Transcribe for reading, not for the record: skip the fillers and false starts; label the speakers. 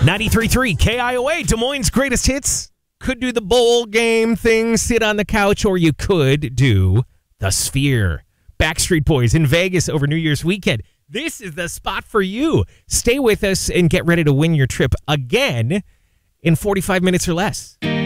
Speaker 1: 93.3 KIOA, Des Moines' greatest hits. Could do the bowl game thing, sit on the couch, or you could do the Sphere. Backstreet Boys in Vegas over New Year's weekend. This is the spot for you. Stay with us and get ready to win your trip again in 45 minutes or less.